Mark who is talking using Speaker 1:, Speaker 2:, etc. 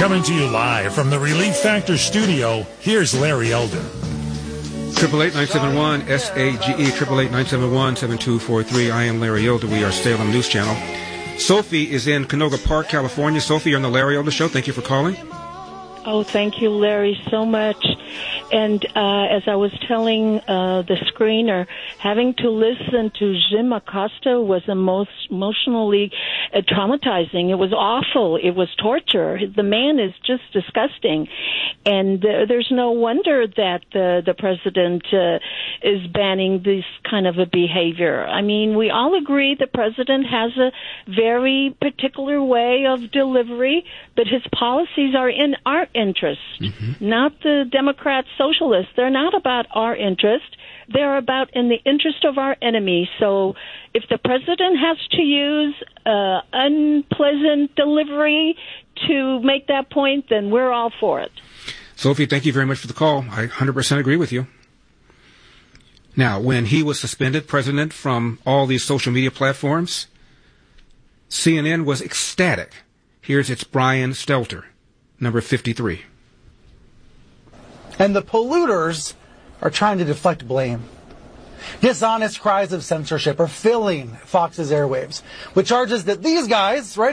Speaker 1: Coming to you live from the Relief Factor studio, here's Larry Elder.
Speaker 2: 888-971-SAGE, 888-971-7243. I am Larry Elder. We are Salem News Channel. Sophie is in Canoga Park, California. Sophie, you're on the Larry Elder Show. Thank you for calling.
Speaker 3: Oh, thank you, Larry, so much. And as I was telling the screener, having to listen to Jim Acosta was emotionally traumatizing. It was awful. It was torture. The man is just disgusting. And there's no wonder that the president is banning this kind of a behavior. I mean, we all agree the president has a very particular way of delivery, but his policies are in our interest, not the Democrats, socialists. They're not about our interest. They're about in the interest of our enemy. So if the president has to use unpleasant delivery to make that point, then we're all for it.
Speaker 2: Sophie, thank you very much for the call. I 100% agree with you. Now, when he was suspended, president, from all these social media platforms, CNN was ecstatic. Here's its Brian Stelter, number 53.
Speaker 4: And the polluters are trying to deflect blame. Dishonest cries of censorship are filling Fox's airwaves with charges that these guys, right